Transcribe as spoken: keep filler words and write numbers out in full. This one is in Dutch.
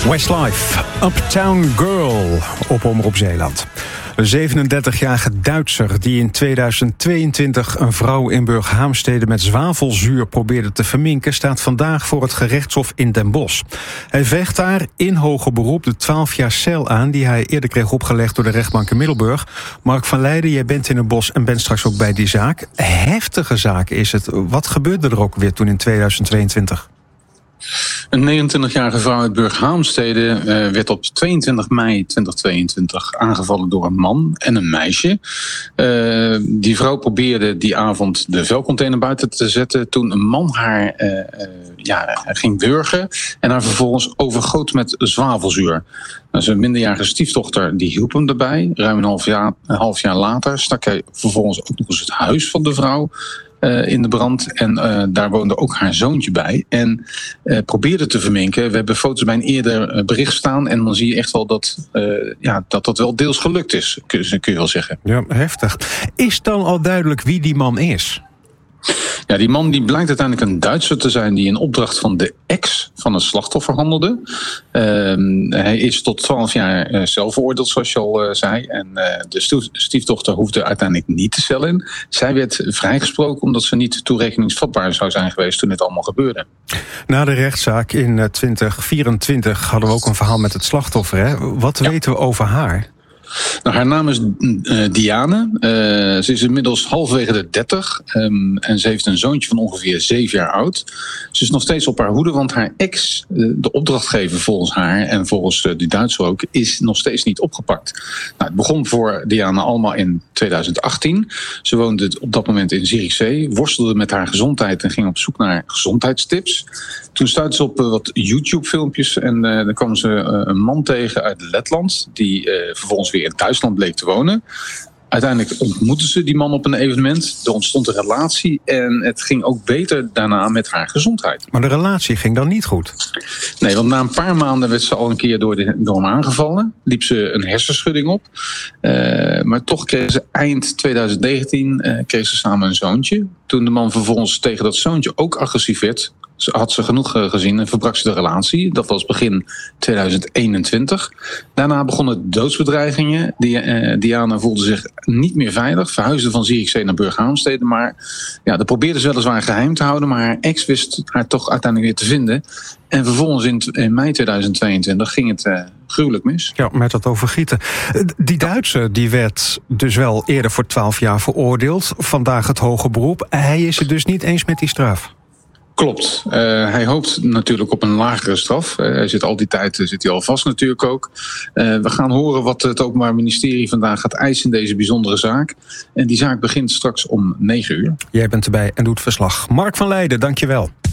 Westlife, Uptown Girl op Omroep Zeeland. Een zevenendertigjarige Duitser die in tweeduizend tweeëntwintig een vrouw in Burghaamstede met zwavelzuur probeerde te verminken, staat vandaag voor het gerechtshof in Den Bosch. Hij vecht daar in hoger beroep de twaalf jaar cel aan die hij eerder kreeg opgelegd door de rechtbank in Middelburg. Mark van Leijden, jij bent in Den Bosch en bent straks ook bij die zaak. Heftige zaak is het. Wat gebeurde er ook weer toen in tweeduizend tweeëntwintig? Een negenentwintigjarige vrouw uit Burghaamstede uh, werd op tweeëntwintig mei tweeduizend tweeëntwintig aangevallen door een man en een meisje. Uh, die vrouw probeerde die avond de vuilcontainer buiten te zetten toen een man haar uh, uh, ja, ging wurgen en haar vervolgens overgoot met zwavelzuur. Nou, zijn minderjarige stiefdochter die hielp hem daarbij. Ruim een half jaar, een half jaar later stak hij vervolgens ook nog eens het huis van de vrouw Uh, in de brand. En uh, daar woonde ook haar zoontje bij. En uh, probeerde te verminken. We hebben foto's bij een eerder bericht staan. En dan zie je echt wel dat uh, ja, dat, dat wel deels gelukt is. Kun, kun je wel zeggen. Ja, heftig. Is dan al duidelijk wie die man is? Ja, die man die blijkt uiteindelijk een Duitser te zijn die in opdracht van de ex van het slachtoffer handelde. Uh, hij is tot twaalf jaar uh, zelf veroordeeld, zoals je al uh, zei. En uh, de stief, stiefdochter hoefde uiteindelijk niet de cel in. Zij werd vrijgesproken omdat ze niet toerekeningsvatbaar zou zijn geweest toen dit allemaal gebeurde. Na de rechtszaak in uh, twintig vierentwintig hadden we ook een verhaal met het slachtoffer. Hè? Wat ja. weten we over haar? Nou, haar naam is uh, Diane. Uh, ze is inmiddels halverwege de dertig. Um, en ze heeft een zoontje van ongeveer zeven jaar oud. Ze is nog steeds op haar hoede, want haar ex, uh, de opdrachtgever volgens haar en volgens uh, die Duitser ook, is nog steeds niet opgepakt. Nou, het begon voor Diane allemaal in tweeduizend achttien. Ze woonde op dat moment in Zierikzee, worstelde met haar gezondheid en ging op zoek naar gezondheidstips. Toen stuitte ze op uh, wat YouTube-filmpjes en uh, dan kwam ze uh, een man tegen uit Letland, die uh, vervolgens weer in Duitsland bleek te wonen. Uiteindelijk ontmoetten ze die man op een evenement. Er ontstond een relatie en het ging ook beter daarna met haar gezondheid. Maar de relatie ging dan niet goed? Nee, want na een paar maanden werd ze al een keer door, de, door hem aangevallen. Liep ze een hersenschudding op. Uh, maar toch kreeg ze eind tweeduizend negentien uh, kreeg ze samen een zoontje. Toen de man vervolgens tegen dat zoontje ook agressief werd, had ze genoeg gezien en verbrak ze de relatie. Dat was begin tweeduizend eenentwintig. Daarna begonnen doodsbedreigingen. Diana voelde zich niet meer veilig. Verhuisde van Zierikzee naar Burghaamstede. Maar ja, dat probeerde ze weliswaar geheim te houden. Maar haar ex wist haar toch uiteindelijk weer te vinden. En vervolgens in, in mei tweeduizend tweeëntwintig ging het uh, gruwelijk mis. Ja, met dat overgieten. Die Duitser die werd dus wel eerder voor twaalf jaar veroordeeld. Vandaag het hoger beroep. Hij is het dus niet eens met die straf. Klopt. Uh, hij hoopt natuurlijk op een lagere straf. Uh, hij zit al die tijd uh, zit hij al vast natuurlijk ook. Uh, we gaan horen wat het Openbaar Ministerie vandaag gaat eisen in deze bijzondere zaak. En die zaak begint straks om negen uur. Jij bent erbij en doet verslag. Mark van Leijden, dank je wel.